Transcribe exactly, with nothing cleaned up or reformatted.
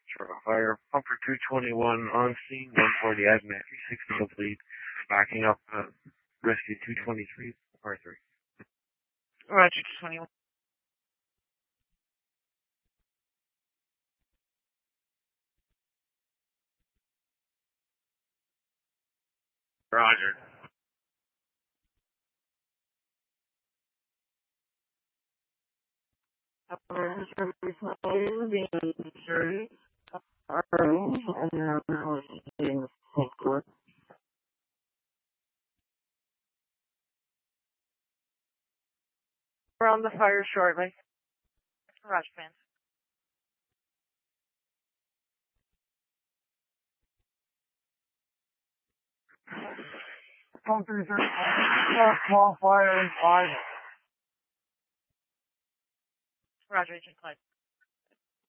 Fire, Pumper two twenty-one on scene, one forty Azmat, three sixty of lead, backing up uh, Rescue two twenty-three, par three. Roger, two twenty-one. Roger. Orange, being injured, orange, and then was being sick. We're on the fire shortly. Roger, fans. Pumpers are small fire and five. Roger, Agent Clyde.